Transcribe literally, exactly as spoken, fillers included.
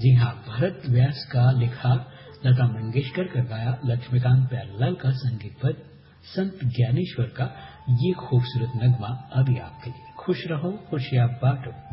जी हाँ, भरत व्यास का लिखा, लता मंगेशकर का गाया, लक्ष्मीकांत प्यारेलाल का संगीत पर संत ज्ञानेश्वर का ये खूबसूरत नगमा अभी आपके लिए। खुश रहो, खुशियां बांटो।